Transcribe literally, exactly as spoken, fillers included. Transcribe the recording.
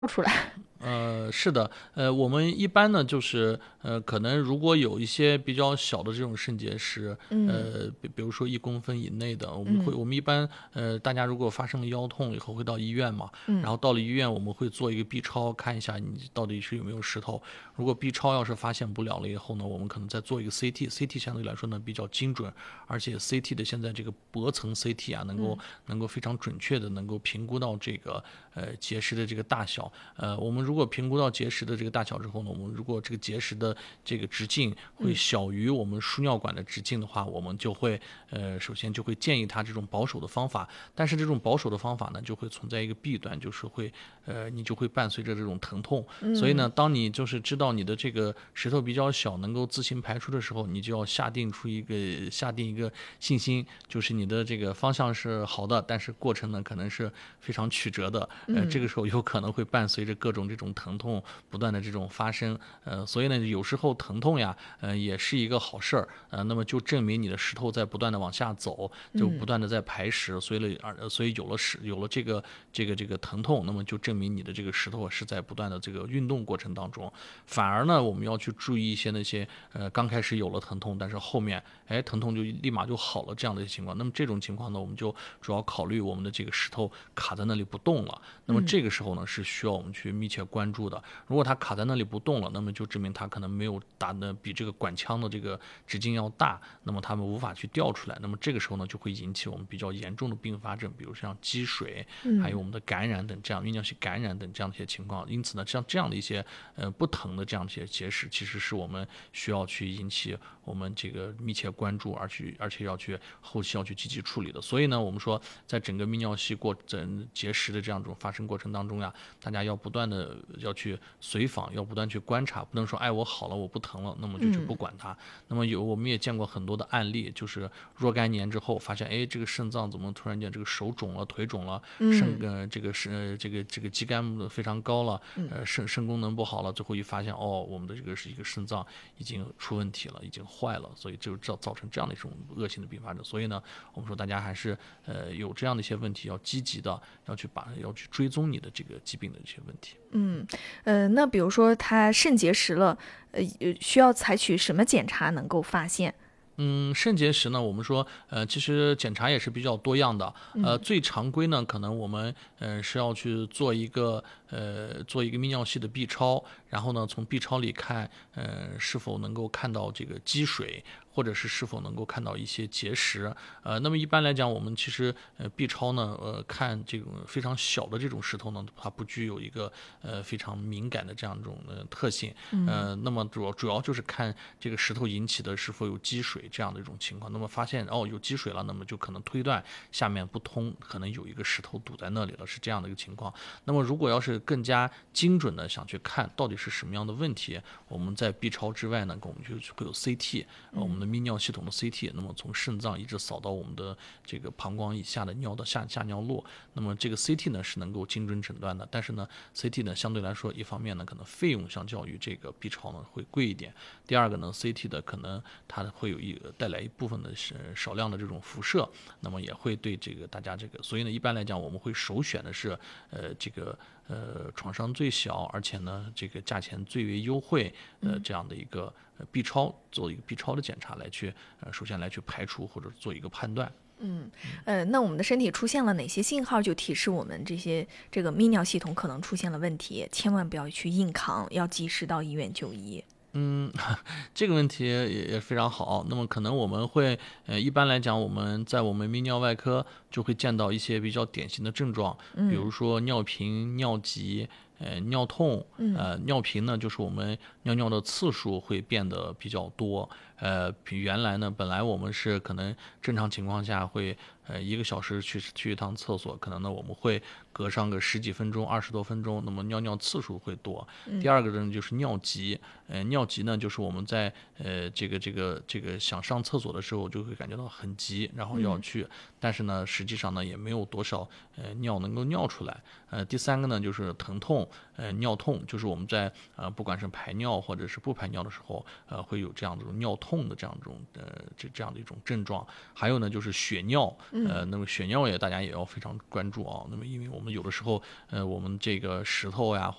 出来。 呃，是的，呃，我们一般呢，就是呃，可能如果有一些比较小的这种肾结石， 嗯呃，比比如说一公分以内的，我们会， 嗯我们一般，呃，大家如果发生了腰痛以后会到医院嘛，然嗯后到了医院，我们会做一个 B 超，看一下你到底是有没有石头。如果 B 超要是发现不了了以后呢，我们可能再做一个 C T，C T 相对来说呢比较精准，而且 C T 的现在这个薄层 C T 啊，能够嗯能够非常准确的能够评估到这个呃结石的这个大小。呃，我们如果评估到结石的这个大小之后呢，我们如果这个结石的这个直径会嗯小于我们输尿管的直径的话，我们就会呃首先就会建议他这种保守的方法。但是这种保守的方法呢，就会存在一个弊端，就是会呃你就会伴随着这种疼痛。所以呢， 嗯当你就是知道你的这个石头比较小，能够自行排出的时候，你就要下定出一个下定一个信心，就是你的这个方向是好的，但是过程呢可能是非常曲折的。呃，这个嗯时候有可能会伴随着各种这种疼痛不断的这种发生。呃，所以呢，有时候疼痛呀，呃，也是一个好事儿。呃，那么就证明你的石头在不断的往下走，就不嗯断的在排石，所以了，而所以有了石有了这个这个这个疼痛，那么就证明你的这个石头是在不断的这个运动过程当中。反而呢，我们要去注意一些那些呃刚开始有了疼痛，但是后面哎疼痛就立马就好了这样的情况。那么这种情况呢，我们就主要考虑我们的这个石头卡在那里不动了。那么嗯这个时候呢，是需要我们去密切关注的。如果它卡在那里不动了，那么就证明它可能没有打的比这个管腔的这个直径要大，那么它们无法去调出来。那么这个时候呢，就会引起我们比较严重的并发症，比如像积水，还有嗯我们的感染等这样泌尿系感染等这样的一些情况。因此呢，像这样的一些呃不疼的这样的一些结石，其实是我们需要去引起我们这个密切关注，而去而且要去后期要去积极处理的。所以呢，我们说在整个泌尿系过整结石的这样一种发生过程当中呀，大家要不断的要去随访，要不断去观察，不能说哎我好了我不疼了，那么就去不嗯管它。那么有我们也见过很多的案例，就是若干年之后发现，哎这个肾脏怎么突然间这个手肿了、腿肿了，肾嗯呃这个是这个这个肌酐非常高了，呃肾肾功能不好了，最后一发现哦我们的这个是一个肾脏已经出问题了，已经坏了，所以就造造成这样的一种恶性的并发症。所以呢，我们说大家还是呃有这样的一些问题，要积极的要去把要去追踪你的这个疾病的一些问题。 嗯呃，那比如说他肾结石了，呃，需要采取什么检查能够发现？ 嗯，肾结石呢，我们说，呃，其实检查也是比较多样的。呃， 嗯最常规呢，可能我们呃是要去做一个呃做一个泌尿系的 B 超，然后呢，从 B 超里看，呃，是否能够看到这个积水，或者是是否能够看到一些结石。呃，那么一般来讲，我们其实呃 B 超呢，呃，看这种非常小的这种石头呢，它不具有一个呃非常敏感的这样一种呃特性。 嗯呃，那么主要主要就是看这个石头引起的是否有积水这样的一种情况。那么发现哦有积水了，那么就可能推断下面不通，可能有一个石头堵在那里了，是这样的一个情况。那么如果要是更加精准的想去看到底是什么样的问题，我们在 B 超之外呢，我们就会有 C T，呃，我们的泌尿系统的 C T，那么从肾脏一直扫到我们的这个膀胱以下的尿道下下尿路，那么这个 C T 呢是能够精准诊断的。但是呢，C T 呢相对来说，一方面呢可能费用相较于这个 B 超呢会贵一点，第二个呢 C T 的可能它会有一个带来一部分的是少量的这种辐射，那么也会对这个大家这个，所以呢一般来讲我们会首选的是呃这个呃创伤最小，而且呢这个价钱最为优惠呃这样的一个呃 B 超做一个 B 超的检查来去呃首先来去排除或者做一个判断。 嗯呃，那我们的身体出现了哪些信号，就提示我们这些这个泌尿系统可能出现了问题，千万不要去硬扛，要及时到医院就医。 嗯，这个问题也也非常好。那么可能我们会，呃，一般来讲，我们在我们泌尿外科就会见到一些比较典型的症状，比如嗯说尿频、尿急，呃，尿痛， 嗯呃，尿频呢，就是我们尿尿的次数会变得比较多，呃，比原来呢，本来我们是可能正常情况下会，呃，一个小时去去一趟厕所，可能呢我们会隔上个十几分钟、二十多分钟，那么尿尿次数会多。第二个呢就是尿急，呃，尿急呢就是我们在呃这个这个这个想上厕所的时候就会感觉到很急，然后要去，但是呢实际上呢也没有多少呃尿能够尿出来。呃，第三个呢就是疼痛， 呃尿痛，就是我们在呃不管是排尿或者是不排尿的时候，呃会有这样的种尿痛的这样一种呃这这样的一种症状。还有呢就是血尿，呃那么血尿也大家也要非常关注啊。那么因为我们有的时候呃我们这个石头呀